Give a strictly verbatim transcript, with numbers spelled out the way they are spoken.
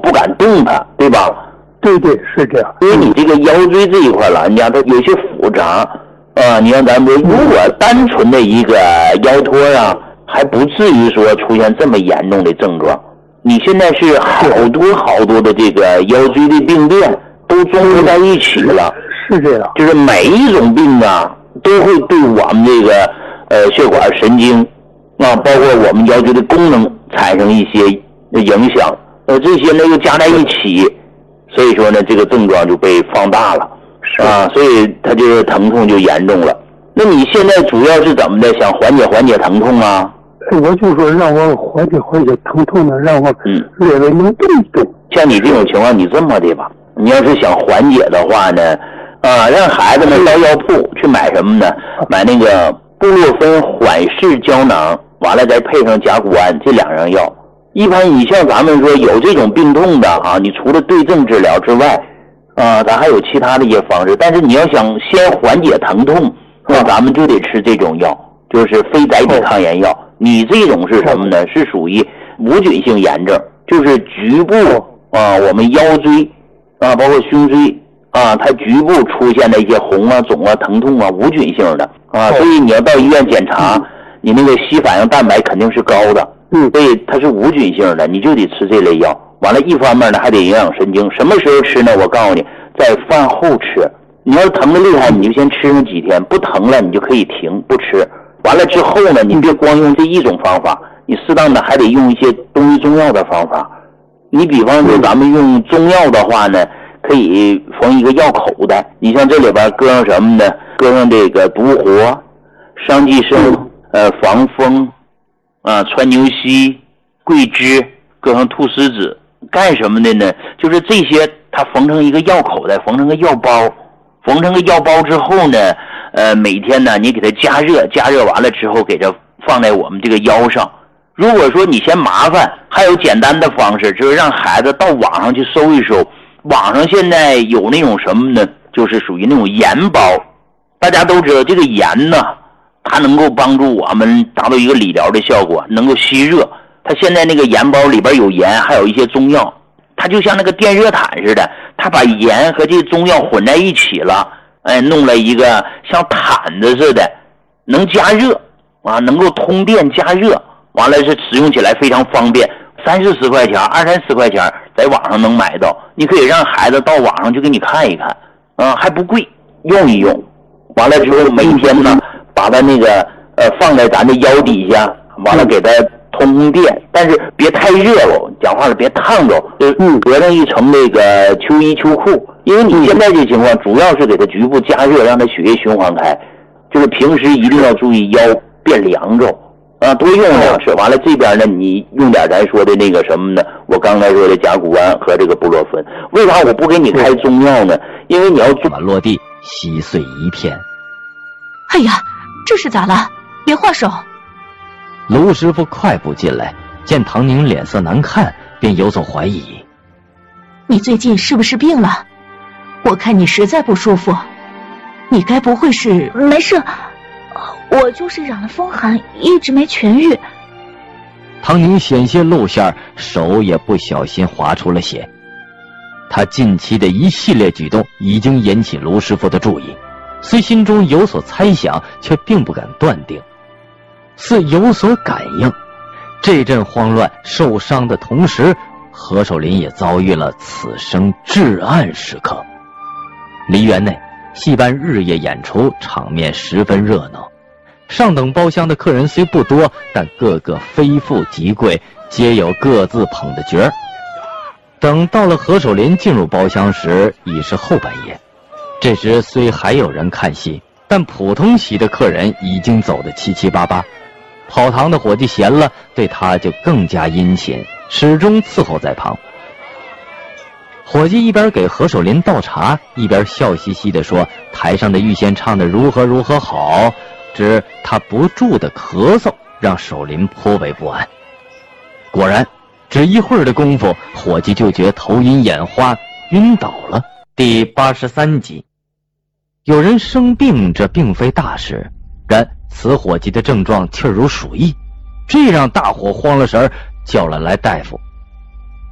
不敢动它，对吧？ 对对，是这样。 因为你这个腰椎这一块老人家它有些复杂啊，你看咱们说，如果单纯的一个腰托啊，还不至于说出现这么严重的症状。你现在是好多好多的这个腰椎的病变都综合在一起了， 是这样， 就是每一种病啊都会对我们这个呃血管神经啊，包括我们腰椎的功能产生一些影响，呃这些呢又加在一起，所以说呢这个症状就被放大了啊，所以它这个疼痛就严重了。那你现在主要是怎么的？想缓解缓解疼痛啊？ 我就说让我缓解缓解疼痛呢，让我嗯略微能动一动。 像你这种情况，你这么的吧，你要是想缓解的话呢，啊，让孩子们到药铺去买什么呢？买那个布洛芬缓释胶囊，完了再配上甲钴胺这两样药。一般你像咱们说有这种病痛的啊，你除了对症治疗之外，啊，咱还有其他的一些方式。但是你要想先缓解疼痛，那咱们就得吃这种药，就是非甾体抗炎药。你这种是什么呢？是属于无菌性炎症，就是局部啊，我们腰椎啊，包括胸椎啊，它局部出现的一些红啊、肿啊、疼痛啊，无菌性的啊，所以你要到医院检查，你那个硒反应蛋白肯定是高的，嗯，所以它是无菌性的，你就得吃这类药。完了，一方面呢还得营养神经，什么时候吃呢？我告诉你，在饭后吃。你要是疼的厉害，你就先吃上几天，不疼了你就可以停不吃。完了之后呢，你别光用这一种方法，你适当的还得用一些中医中药的方法。你比方说咱们用中药的话呢，可以缝一个药口袋，你像这里边搁上什么呢？搁上这个独活、伤寄生、呃防风啊、川牛膝、桂枝，搁上菟丝子，干什么的呢？就是这些它缝成一个药口袋，缝成个药包，缝成个药包之后呢，呃，每天呢，你给它加热，加热完了之后，给它放在我们这个腰上。如果说你嫌麻烦，还有简单的方式，就是让孩子到网上去搜一搜。网上现在有那种什么呢？就是属于那种盐包。大家都知道，这个盐呢，它能够帮助我们达到一个理疗的效果，能够吸热。它现在那个盐包里边有盐，还有一些中药，它就像那个电热毯似的，它把盐和这中药混在一起了。哎，弄了一个像毯子似的，能加热啊，能够通电加热，完了是使用起来非常方便，三四十块钱，二三十块钱，在网上能买到。你可以让孩子到网上去给你看一看，啊，还不贵，用一用。完了之后每天呢，把它那个呃放在咱的腰底下，完了给它通电，但是别太热了，讲话了别烫着，就隔上一层那个秋衣秋裤。因为你现在这情况主要是给它局部加热，让它血液循环开，就是平时一定要注意腰变凉着啊，多用两次。完了这边呢，你用点咱说的那个什么呢？我刚才说的甲钴胺和这个布洛芬。为啥我不给你开中药呢？因为你要做落地稀碎一片。 哎呀，这是咋了？别划手！ 卢师傅快步进来，见唐宁脸色难看，便有所怀疑。 你最近是不是病了？我看你实在不舒服，你该不会是…… 没事，我就是染了风寒，一直没痊愈。 唐宁险些露馅，手也不小心划出了血。他近期的一系列举动已经引起卢师傅的注意，虽心中有所猜想，却并不敢断定，似有所感应。这阵慌乱受伤的同时，何守林也遭遇了此生至暗时刻。梨园内戏班日夜演出，场面十分热闹。上等包厢的客人虽不多，但个个非富即贵，皆有各自捧的角儿。等到了何守林进入包厢时，已是后半夜。这时虽还有人看戏，但普通席的客人已经走得七七八八。跑堂的伙计闲了，对他就更加殷勤，始终伺候在旁。伙计一边给何守林倒茶，一边笑嘻嘻地说：“台上的玉仙唱得如何如何好。”只他不住的咳嗽，让守林颇为不安。果然，只一会儿的功夫，伙计就觉头晕眼花，晕倒了。第八十三集，有人生病，这并非大事，然此伙计的症状气如鼠疫，这让大伙慌了神儿，叫了来大夫。